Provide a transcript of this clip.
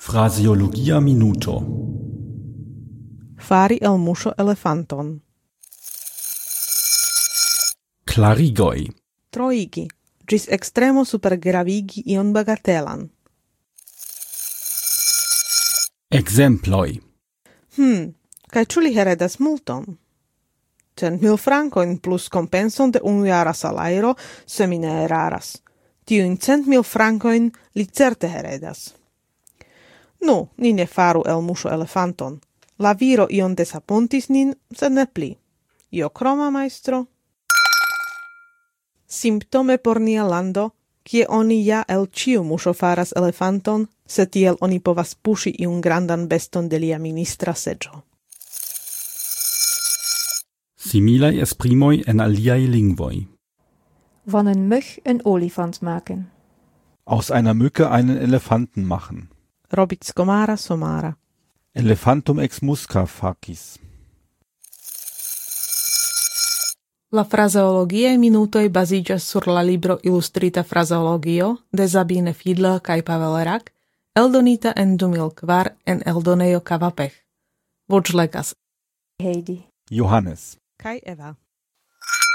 Fraseologia minuto. Fari el muŝo elefanton. Klarigoj. Troigi, ĝis ekstremo supergravigi ion bagatelan. Ekzemploj. Kaj ĉu li heredas multon? 100,000 frankojn plus kompenson de unujara salajro, se mi ne eraras. Tiujn 100,000 frankojn li certe heredas. Nu, ni ne faru el muŝo elefanton. La viro ion desapuntis nin, sed ne pli. Io kroma, majstro? Simptome por nia lando, kie oni ja el ĉiu muŝo faras elefanton, se tiel oni povas puŝi iun grandan beston de lia ministra seĝo. Similaj esprimoj en aliaj lingvoj. Van een mug een olifant maken. Aus einer Mücke einen Elefanten machen. Robit skomara somara. Elefantum ex musca facis. La fraseologiae minutoj baziĝas sur la libro Ilustrita fraseologio de Sabine Fiedler kaj Pavel Rak, eldonita en 2004 en eldonejo Kavapech. Voĉlegas Heidi. Johannes. kaj Eva.